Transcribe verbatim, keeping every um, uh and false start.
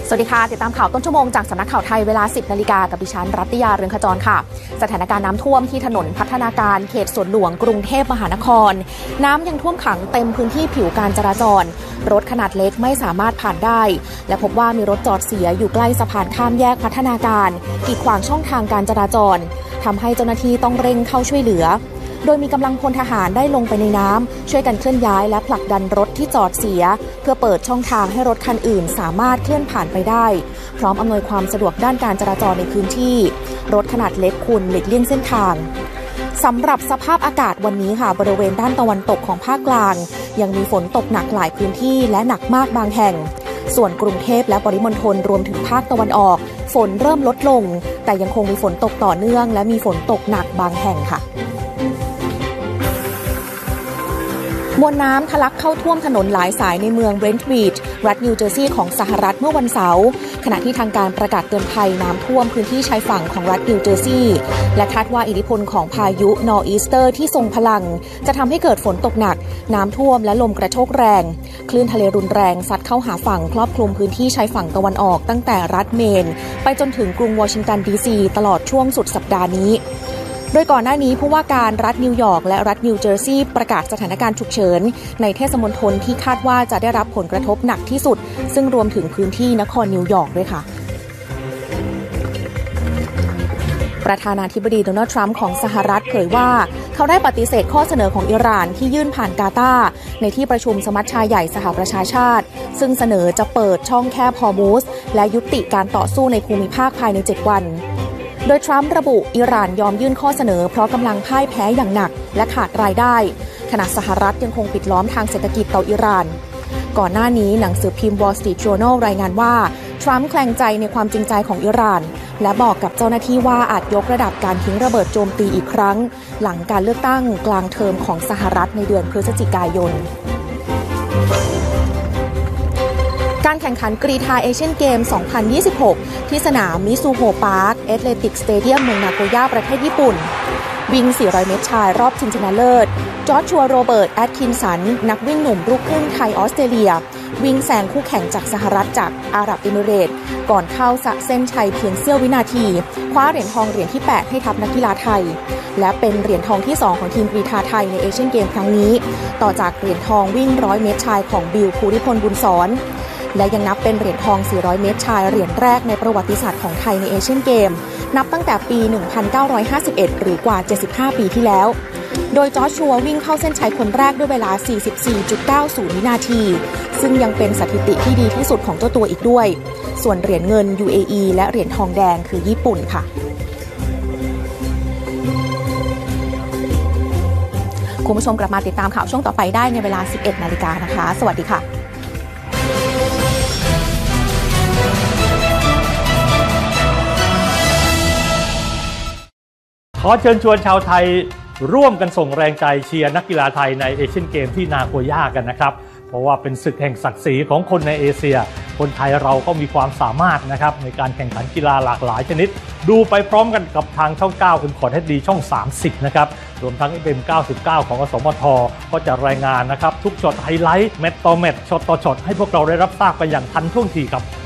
สวัสดีค่ะติดตามข่าวต้นชั่วโมงจากสำนักข่าวไทยเวลา สิบนาฬิกากับดิฉันรัตยาเรืองขจรค่ะสถานการณ์น้ำท่วมที่ถนนพัฒนาการเขตสวนหลวงกรุงเทพมหานครน้ำยังท่วมขังเต็มพื้นที่ผิวการจราจรรถขนาดเล็กไม่สามารถผ่านได้และพบว่ามีรถจอดเสียอยู่ใกล้สะพานข้ามแยกพัฒนาการกีดขวางช่องทางการจราจรทำให้เจ้าหน้าที่ต้องเร่งเข้าช่วยเหลือโดยมีกำลังพลทหารได้ลงไปในน้ำช่วยกันเคลื่อนย้ายและผลักดันรถที่จอดเสียเพื่อเปิดช่องทางให้รถคันอื่นสามารถเคลื่อนผ่านไปได้พร้อมอำนวยความสะดวกด้านการจราจรในพื้นที่รถขนาดเล็กควรหลีกเลี่ยงเส้นทางสำหรับสภาพอากาศวันนี้ค่ะบริเวณด้านตะวันตกของภาคกลางยังมีฝนตกหนักหลายพื้นที่และหนักมากบางแห่งส่วนกรุงเทพและปริมณฑลรวมถึงภาคตะวันออกฝนเริ่มลดลงแต่ยังคงมีฝนตกต่อเนื่องและมีฝนตกหนักบางแห่งค่ะมวลน้ำทะลักเข้าท่วมถนนหลายสายในเมืองเบรนท์วีดรัฐนิวเจอร์ซีย์ของสหรัฐเมื่อวันเสาร์ขณะที่ทางการประกาศเตือนภัยน้ำท่วมพื้นที่ชายฝั่งของรัฐนิวเจอร์ซีย์และคาดว่าอิทธิพลของพายุนอร์อีสเตอร์ที่ทรงพลังจะทำให้เกิดฝนตกหนักน้ำท่วมและลมกระโชกแรงคลื่นทะเลรุนแรงซัดเข้าหาฝั่งครอบคลุมพื้นที่ชายฝั่งตะวันออกตั้งแต่รัฐเมนไปจนถึงกรุงวอชิงตันดีซีตลอดช่วงสุดสัปดาห์นี้โดยก่อนหน้านี้ผู้ว่าการรัฐนิวยอร์กและรัฐนิวเจอร์ซีย์ประกาศสถานการณ์ฉุกเฉินในเทศมณฑลที่คาดว่าจะได้รับผลกระทบหนักที่สุดซึ่งรวมถึงพื้นที่นครนิวยอร์กด้วยค่ะประธานาธิบดีโดนัลด์ทรัมป์ของสหรัฐเผยว่าเขาได้ปฏิเสธข้อเสนอของอิหร่านที่ยื่นผ่านกาตาร์ในที่ประชุมสมัชชาใหญ่สหประชาชาติซึ่งเสนอจะเปิดช่องแคบฮอร์มุซและยุติการต่อสู้ในภูมิภาคภายในเจ็ดวันโดยทรัมป์ระบุอิหร่านยอมยื่นข้อเสนอเพราะกำลังพ่ายแพ้อย่างหนักและขาดรายได้ขณะสหรัฐยังคงปิดล้อมทางเศรษฐกิจต่ออิหร่านก่อนหน้านี้หนังสือพิมพ์ Wall Street Journal รายงานว่าทรัมป์แคลงใจในความจริงใจของอิหร่านและบอกกับเจ้าหน้าที่ว่าอาจยกระดับการทิ้งระเบิดโจมตีอีกครั้งหลังการเลือกตั้งกลางเทอมของสหรัฐในเดือนพฤศจิกายนการแข่งขันกรีฑาเอเชียนเกม สองพันยี่สิบหก ที่สนามมิซูโฮพาร์คแอตเลติกสเตเดียมเมืองนาโกย่าประเทศญี่ปุ่นวิ่งสี่ร้อยเมตรชายรอบชิงชนะเลิศจอร์จชัวโรเบิร์ตแอตคินสันนักวิ่งหนุ่มลูกครึ่งไทยออสเตรเลียวิ่งแซงคู่แข่งจากสหรัฐจากอาหรับเอมิเรตส์ก่อนเข้าเส้นชัยเพียงเสี้ยววินาทีคว้าเหรียญทองเหรียญที่แปดให้ทัพนักกีฬาไทยและเป็นเหรียญทองที่สองของทีมกรีฑาไทยในเอเชียนเกมครั้งนี้ต่อจากเหรียญทองวิ่งร้อยเมตรชายของบิลภูริพลบุญสอนและยังนับเป็นเหรียญทองสี่ร้อยเมตรชายเหรียญแรกในประวัติศาสตร์ของไทยในเอเชียนเกมนับตั้งแต่ปีหนึ่งพันเก้าร้อยห้าสิบเอ็ดหรือกว่าเจ็ดสิบห้าปีที่แล้วโดยจอร์จชัววิ่งเข้าเส้นชัยคนแรกด้วยเวลา สี่สิบสี่จุดเก้าศูนย์ วินาทีซึ่งยังเป็นสถิติที่ดีที่สุดของเจ้าตัวอีกด้วยส่วนเหรียญเงิน ยู เอ อี และเหรียญทองแดงคือญี่ปุ่นค่ะคุณผู้ชมกลับมาติดตามข่าวช่วงต่อไปได้ในเวลา สิบเอ็ดนาฬิกานะคะสวัสดีค่ะขอเชิญชวนชาวไทยร่วมกันส่งแรงใจเชียร์นักกีฬาไทยในเอเชียนเกมที่นาโกย่ากันนะครับเพราะว่าเป็นศึกแห่งศักดิ์ศรีของคนในเอเชียคนไทยเราก็มีความสามารถนะครับในการแข่งขันกีฬาหลากหลายชนิดดูไปพร้อมกันกับทางช่องเก้าคุณขอด เอช ดี ช่องสามสิบนะครับรวมทั้ง เอฟ เอ็ม เก้าสิบเก้าของอสมทก็จะรายงานนะครับทุกช็อตไฮไลท์แมตต์ต่อแมตต์ช็อตต่อช็อตให้พวกเราได้รับทราบกันอย่างทันท่วงทีครับ